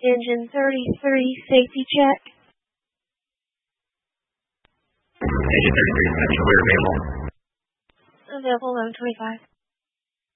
Engine 33, safety check. Engine 33, clear available. Available 1125.